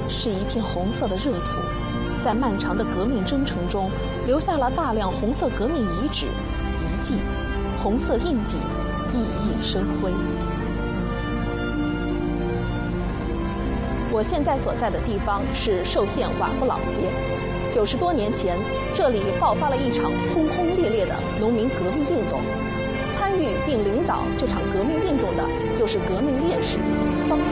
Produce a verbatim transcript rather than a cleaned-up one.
是一片红色的热土，在漫长的革命征程中，留下了大量红色革命遗址、遗迹，红色印记熠熠生辉。我现在所在的地方是寿县瓦布老街。九十多年前，这里爆发了一场轰轰烈烈的农民革命运动。参与并领导这场革命运动的，就是革命烈士方